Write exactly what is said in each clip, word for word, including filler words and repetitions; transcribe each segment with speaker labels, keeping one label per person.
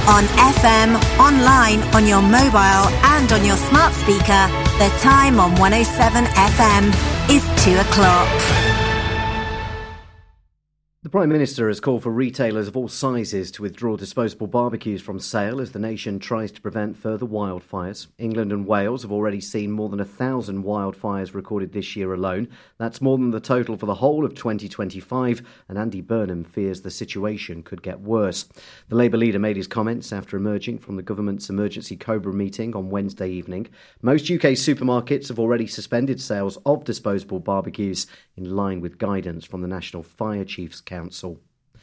Speaker 1: On F M, online, on your mobile and on your smart speaker, the time on one oh seven F M is two o'clock.
Speaker 2: The Prime Minister has called for retailers of all sizes to withdraw disposable barbecues from sale as the nation tries to prevent further wildfires. England and Wales have already seen more than a thousand wildfires recorded this year alone. That's more than the total for the whole of twenty twenty-five, and Andy Burnham fears the situation could get worse. The Labour leader made his comments after emerging from the government's emergency Cobra meeting on Wednesday evening. Most U K supermarkets have already suspended sales of disposable barbecues in line with guidance from the National Fire Chiefs Council.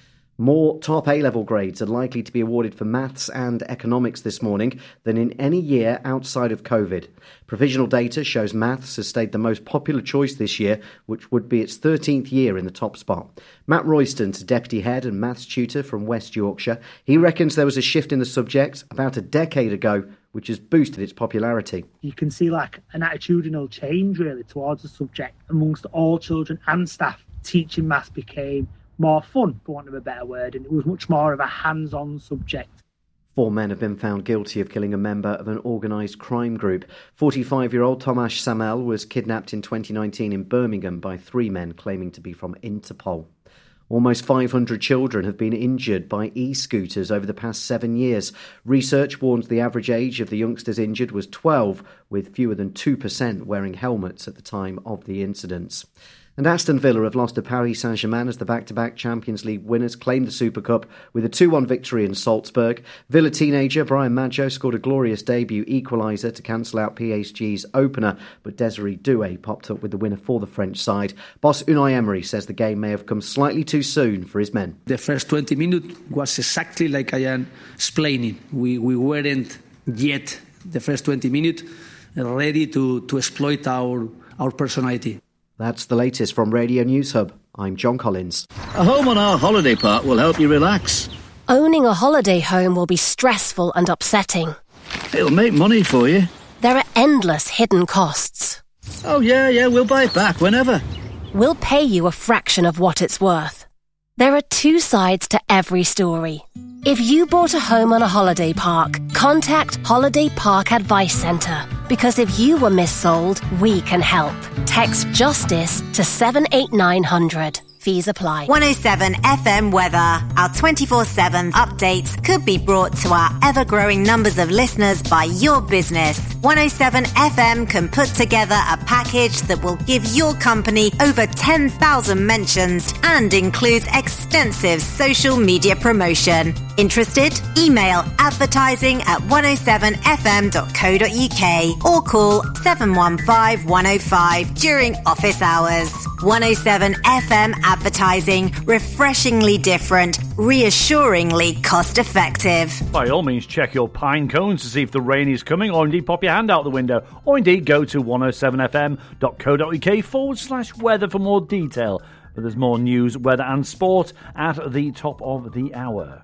Speaker 2: More top A-level grades are likely to be awarded for maths and economics this morning than in any year outside of COVID. Provisional data shows maths has stayed the most popular choice this year, which would be its thirteenth year in the top spot. Matt Royston's deputy head and maths tutor from West Yorkshire. He reckons there was a shift in the subject about a decade ago, which has boosted its popularity.
Speaker 3: You can see like an attitudinal change really towards the subject amongst all children and staff. Teaching maths became more fun, for want of a better word, and it was much more of a hands-on subject.
Speaker 2: Four men have been found guilty of killing a member of an organised crime group. forty-five-year-old Tomasz Samel was kidnapped in twenty nineteen in Birmingham by three men claiming to be from Interpol. Almost five hundred children have been injured by e-scooters over the past seven years. Research warns the average age of the youngsters injured was twelve, with fewer than two percent wearing helmets at the time of the incidents. And Aston Villa have lost to Paris Saint-Germain as the back-to-back Champions League winners claimed the Super Cup with a two one victory in Salzburg. Villa teenager Brian Maggio scored a glorious debut equaliser to cancel out P S G's opener, but Desiree Doué popped up with the winner for the French side. Boss Unai Emery says the game may have come slightly too soon for his men.
Speaker 4: The first twenty minutes was exactly like I am explaining. We, we weren't yet, the first twenty minutes, ready to, to exploit our, our personality.
Speaker 2: That's the latest from Radio News Hub. I'm John Collins.
Speaker 5: A home on our holiday park will help you relax.
Speaker 6: Owning a holiday home will be stressful and upsetting.
Speaker 5: It'll make money for you.
Speaker 6: There are endless hidden costs.
Speaker 5: Oh, yeah, yeah, we'll buy it back whenever.
Speaker 6: We'll pay you a fraction of what it's worth. There are two sides to every story. If you bought a home on a holiday park, contact Holiday Park Advice Centre. Because if you were missold, we can help. Text JUSTICE to seven eight nine hundred. Fees apply.
Speaker 1: one oh seven F M weather. Our twenty-four seven updates could be brought to our ever-growing numbers of listeners by your business. one oh seven F M can put together a package that will give your company over ten thousand mentions and includes extensive social media promotion. Interested? Email advertising at one oh seven f m dot co dot u k or call seven one five one oh five during office hours. one oh seven F M advertising, refreshingly different, reassuringly cost-effective.
Speaker 7: By all means, check your pine cones to see if the rain is coming, or indeed pop your hand out the window, or indeed go to one oh seven f m dot co dot u k forward slash weather for more detail. But there's more news, weather and sport at the top of the hour.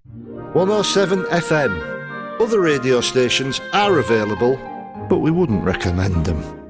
Speaker 8: one oh seven F M. Other radio stations are available, but we wouldn't recommend them.